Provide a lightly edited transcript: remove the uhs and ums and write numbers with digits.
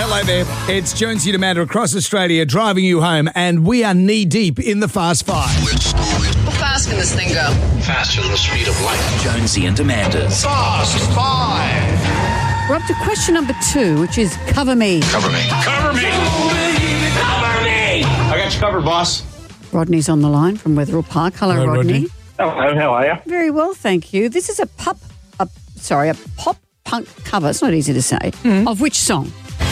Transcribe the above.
Hello there. It's Jonesy and Amanda across Australia driving you home, and we are knee-deep in the Fast Five. How fast can this thing go? Faster than the speed of light. Jonesy and Amanda's Fast Five. We're up to question number 2, which is cover me. Cover me. Cover me. Cover me. I got you covered, boss. Rodney's on the line from Wetherill Park. Hello, Hello, Rodney. Hello, how are you? Very well, thank you. This is a pop punk cover, it's not easy to say, of which song?